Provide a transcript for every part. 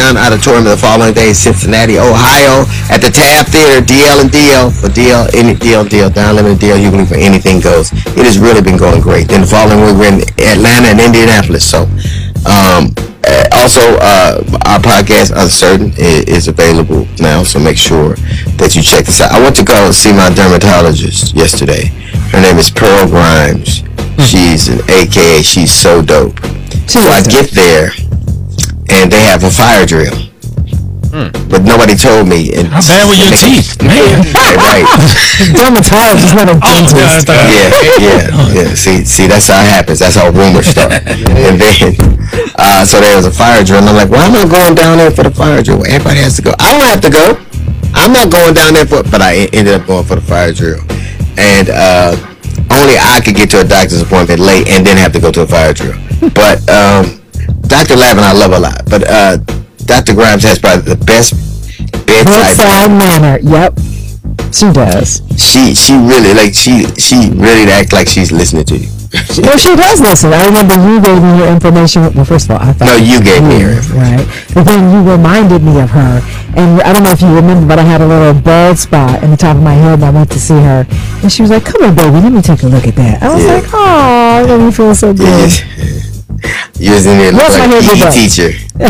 Young Auditorium the following day in Cincinnati, Ohio, at the Tab Theater. DL and DL for DL, any DL, Down Limit DL, you can for anything goes. It has really been going great. Then the following week we're in Atlanta and Indianapolis. So, also, our podcast Uncertain is available now. So make sure that you check this out. I went to go see my dermatologist yesterday. Her name is Pearl Grimes. She's an AKA. She's so dope. So I get there, and they have a fire drill. But nobody told me. And how bad were your teeth, man? Right. Dermatologist, not a dentist. Yeah. See, that's how it happens. That's how rumors start. And then, so there was a fire drill, and I'm like, why am I going down there for the fire drill? Well, everybody has to go. I don't have to go. I'm not going down there but I ended up going for the fire drill, and only I could get to a doctor's appointment late and then have to go to a fire drill. But Dr. Lavin I love a lot, but Dr. Grimes has probably the best bedside manner. Yep, she does. She really she really acts like she's listening to you. Well, she does listen. I remember you gave me your information. Well, first of all, I thought you gave me her information, right? But then you reminded me of her, and I don't know if you remember, but I had a little bald spot in the top of my head, and I went to see her, and she was like, "Come on, baby, let me take a look at that." I was like, "Oh, it made me feel so good." You was in there looking like a PE teacher.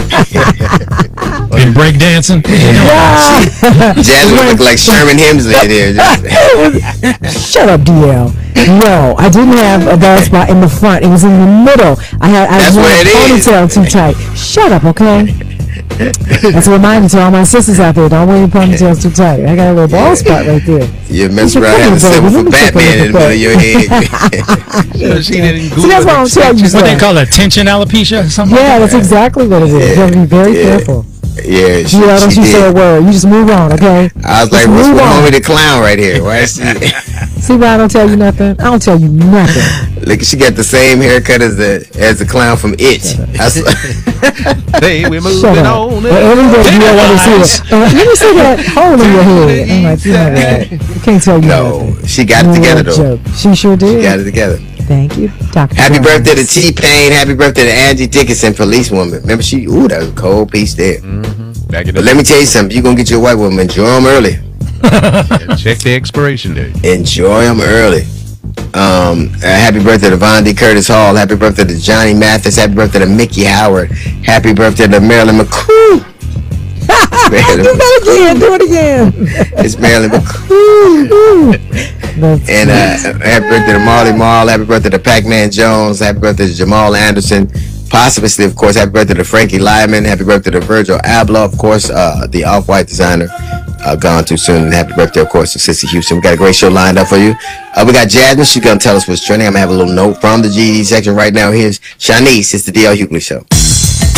In break dancing. Yeah. Jasmine looked like Sherman Hemsley in there. Shut up, DL. No, I didn't have a bald spot in the front. It was in the middle. I was wearing a ponytail too tight. Shut up, okay? That's a reminder to all my sisters out there. Don't wear your ponytails too tight. I got a little bald spot right there. You mess around and symbol for Batman in the middle of your head. See, that's what I'm telling you. What they call it, tension alopecia? Something yeah, that's exactly what it is. You have to be very careful. Yeah, don't you say a word. You just move on, okay? I was like, what's wrong with the clown right here? Why See why I don't tell you nothing? I don't tell you nothing. Look, she got the same haircut as the clown from It. Hey, we're moving on. Every day you don't want to see it. Let me see that hole in your head. I'm like, you know what? I can't tell you nothing. No, she got it together, though. Joke. She sure did. She got it together. Thank you, Dr. Happy birthday to T-Pain. Happy birthday to Angie Dickinson, police woman. Remember, that was a cold piece there. But let me tell you something. You're going to get your white woman, enjoy them early. Check the expiration date. Enjoy them early. Happy birthday to Von D. Curtis Hall. Happy birthday to Johnny Mathis. Happy birthday to Mickey Howard. Happy birthday to Marilyn McCool. Do it again. It's Marilyn McCool. And happy birthday to Marley Marl. Happy birthday to Pac-Man Jones. Happy birthday to Jamal Anderson. Posthumously, of course, happy birthday to Frankie Lyman. Happy birthday to Virgil Abloh, of course, the Off-White designer, gone too soon. And happy birthday, of course, to Sissy Houston. We got a great show lined up for you. We got Jasmine. She's going to tell us what's trending. I'm going to have a little note from the GD section right now. Here's Shanice. It's the DL Hughley Show.